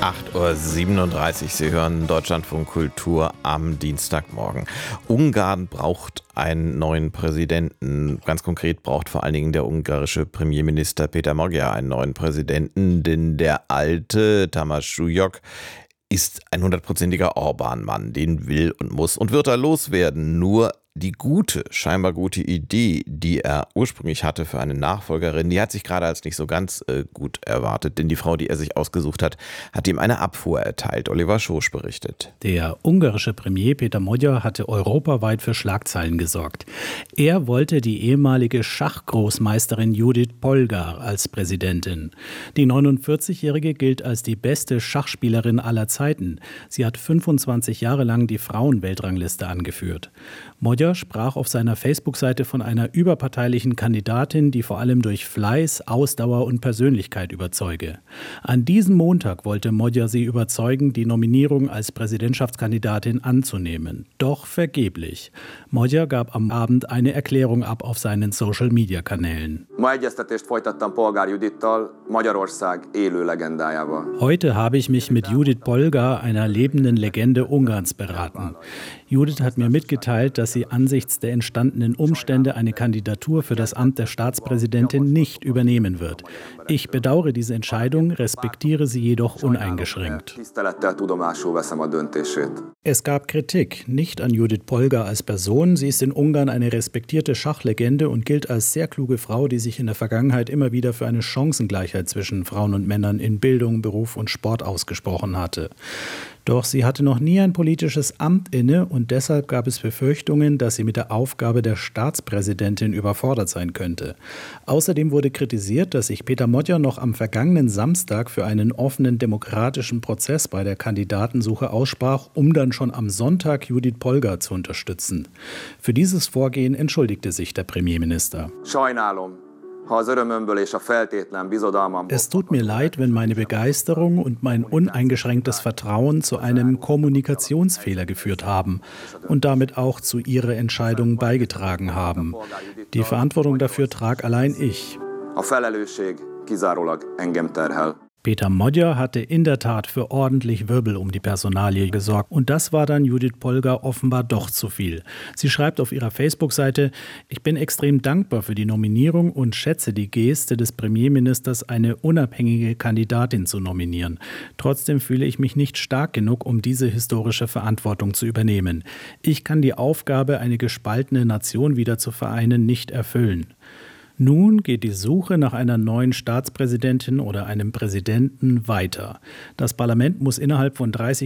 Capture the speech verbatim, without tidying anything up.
acht Uhr siebenunddreißig, Sie hören Deutschlandfunk Kultur am Dienstagmorgen. Ungarn braucht einen neuen Präsidenten. Ganz konkret braucht vor allen Dingen der ungarische Premierminister Péter Magyar einen neuen Präsidenten, denn der alte Tamás Súlyog ist ein hundertprozentiger Orbán-Mann. Den will und muss und wird er loswerden. Nur die gute, scheinbar gute Idee, die er ursprünglich hatte für eine Nachfolgerin, die hat sich gerade als nicht so ganz äh, gut erwartet. Denn die Frau, die er sich ausgesucht hat, hat ihm eine Abfuhr erteilt. Oliver Schosch berichtet. Der ungarische Premier Péter Magyar hatte europaweit für Schlagzeilen gesorgt. Er wollte die ehemalige Schachgroßmeisterin Judith Polgár als Präsidentin. Die neunundvierzigjährige gilt als die beste Schachspielerin aller Zeiten. Sie hat fünfundzwanzig Jahre lang die Frauenweltrangliste angeführt. Magyar sprach auf seiner Facebook-Seite von einer überparteilichen Kandidatin, die vor allem durch Fleiß, Ausdauer und Persönlichkeit überzeuge. An diesem Montag wollte Magyar sie überzeugen, die Nominierung als Präsidentschaftskandidatin anzunehmen. Doch vergeblich. Magyar gab am Abend eine Erklärung ab auf seinen Social-Media-Kanälen. Heute habe ich mich mit Judith Polgár, einer lebenden Legende Ungarns, beraten. Judith hat mir mitgeteilt, dass sie angesichts der entstandenen Umstände eine Kandidatur für das Amt der Staatspräsidentin nicht übernehmen wird. Ich bedauere diese Entscheidung, respektiere sie jedoch uneingeschränkt. Es gab Kritik, nicht an Judith Polgár als Person. Sie ist in Ungarn eine respektierte Schachlegende und gilt als sehr kluge Frau, die sich in der Vergangenheit immer wieder für eine Chancengleichheit zwischen Frauen und Männern in Bildung, Beruf und Sport ausgesprochen hatte. Doch sie hatte noch nie ein politisches Amt inne und deshalb gab es Befürchtungen, dass sie mit der Aufgabe der Staatspräsidentin überfordert sein könnte. Außerdem wurde kritisiert, dass sich Péter Magyar noch am vergangenen Samstag für einen offenen demokratischen Prozess bei der Kandidatensuche aussprach, um dann schon am Sonntag Judith Polgár zu unterstützen. Für dieses Vorgehen entschuldigte sich der Premierminister. Es tut mir leid, wenn meine Begeisterung und mein uneingeschränktes Vertrauen zu einem Kommunikationsfehler geführt haben und damit auch zu Ihrer Entscheidung beigetragen haben. Die Verantwortung dafür trage allein ich. Péter Magyar hatte in der Tat für ordentlich Wirbel um die Personalie gesorgt. Und das war dann Judith Polgár offenbar doch zu viel. Sie schreibt auf ihrer Facebook-Seite: Ich bin extrem dankbar für die Nominierung und schätze die Geste des Premierministers, eine unabhängige Kandidatin zu nominieren. Trotzdem fühle ich mich nicht stark genug, um diese historische Verantwortung zu übernehmen. Ich kann die Aufgabe, eine gespaltene Nation wieder zu vereinen, nicht erfüllen. Nun geht die Suche nach einer neuen Staatspräsidentin oder einem Präsidenten weiter. Das Parlament muss innerhalb von dreißig